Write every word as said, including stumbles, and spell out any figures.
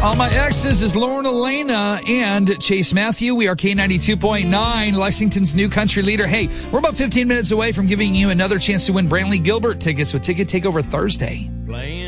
All My Exes is Lauren Elena and Chase Matthew. We are K ninety-two point nine, Lexington's new country leader. Hey, we're about fifteen minutes away from giving you another chance to win Brantley Gilbert tickets with Ticket Takeover Thursday. Playing